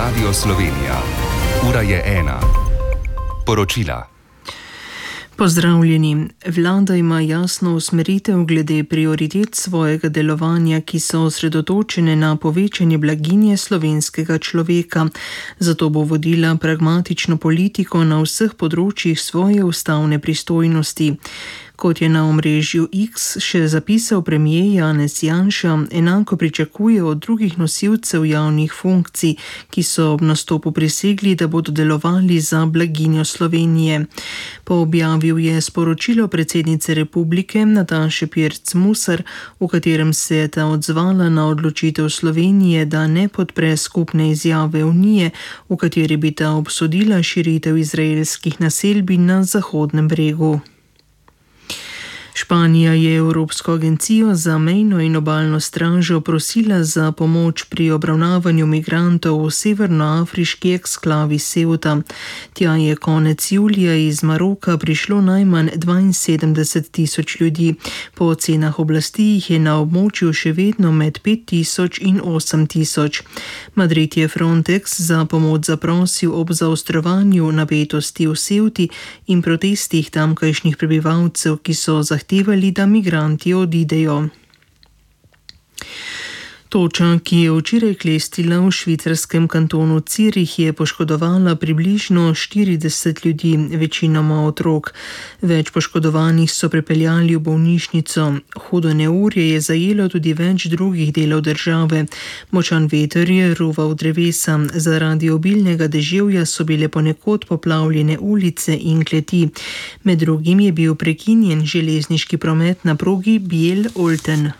Radio Slovenija. Ura je 1. Poročila. Pozdravljeni. Vlada ima jasno usmeritev glede prioritet svojega delovanja, ki so osredotočene na povečanje blaginje slovenskega človeka. Zato bo vodila pragmatično politiko na vseh področjih svoje ustavne pristojnosti. Kot je na omrežju X še zapisal premier Janez Janša, enako pričakuje od drugih nosilcev javnih funkcij, ki so ob nastopu prisegli, da bodo delovali za blaginjo Slovenije. Objavil je sporočilo predsednice republike Nataše Pirc Musar, v katerem se je ta odzvala na odločitev Slovenije, da ne podpre skupne izjave Unije, v kateri bi ta obsodila širitev izraelskih naselbin na Zahodnem bregu. Španija je Evropsko agencijo za mejno in obalno stražo prosila za pomoč pri obravnavanju migrantov v severnoafriški eksklavi Ceuta. Tja je konec julija iz Maroka prišlo najmanj 72,000 ljudi. Po ocenah oblasti jih je na območju še vedno med 5,000 in 8,000. Madrid je Frontex za pomoč zaprosil ob zaostrovanju napetosti v Ceuti in protestih tamkajšnjih prebivalcev, ki so zahtevali, da migranti odidejo. Toča, ki je včeraj klestila v švicarskem kantonu Zürich, je poškodovala približno 40 ljudi, večinoma otrok. Več poškodovanih so prepeljali v bolnišnico. Hudo neurje je zajelo tudi več drugih delov države. Močan veter je ruval drevesa. Zaradi obilnega deževja so bile ponekod poplavljene ulice in kleti. Med drugim je bil prekinjen železniški promet na progi Biel-Olten.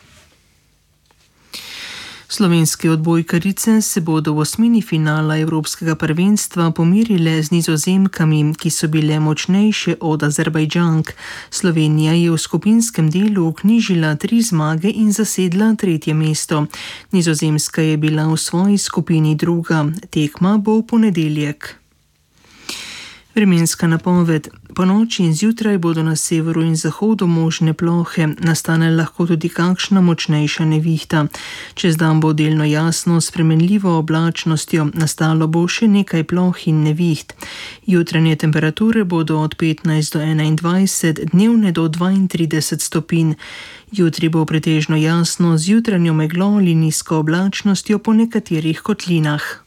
Slovenske odbojkarice se bodo v osmini finala Evropskega prvenstva pomirile z Nizozemkami, ki so bile močnejše od Azerbajdžank. Slovenija je v skupinskem delu vknjižila 3 zmage in zasedla 3. mesto. Nizozemska je bila v svoji skupini druga. Tekma bo v ponedeljek. Vremenska napoved. Ponoči in zjutraj bodo na severu in zahodu možne plohe, nastane lahko tudi kakšna močnejša nevihta. Čez dan bo delno jasno, s spremenljivo oblačnostjo, nastalo bo še nekaj ploh in neviht. Jutranje temperature bodo od 15 do 21, dnevne do 32 stopinj. Jutri bo pretežno jasno z jutranjo meglo ali nizko oblačnostjo po nekaterih kotlinah.